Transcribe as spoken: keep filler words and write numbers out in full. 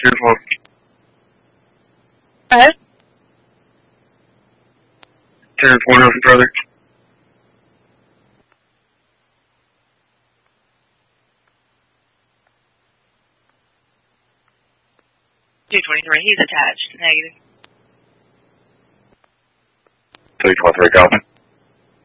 four. Go ahead. ten four, nothing further. two twenty-three, he's attached. Negative. three four three, copy.